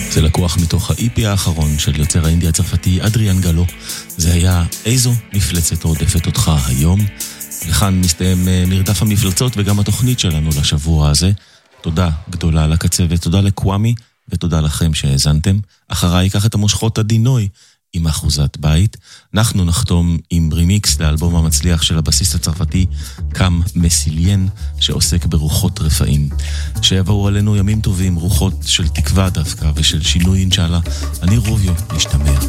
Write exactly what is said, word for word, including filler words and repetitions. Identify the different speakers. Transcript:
Speaker 1: זה לקוח מתוך ה-אי פי האחרון של יוצר האינדי הצרפתי אדריאן גלו. זה היה איזו מפלצת רודפת אותך היום. וכאן מסתיים מרדף המפלצות וגם התוכנית שלנו לשבוע הזה. תודה גדולה לקצה ותודה לקוואמי ותודה לכם שהאזנתם. אחריי ייקח את המושכות הדינוי עם אחוזת בית. אנחנו נחתום עם רימיקס לאלבום המצליח של הבסיסט הצרפתי קאם מסיליין, שעוסק ברוחות רפאים. שיבואו עלינו ימים טובים, רוחות של תקווה דווקא ושל שינוי אינשאללה. אני רוביו, נשתמע.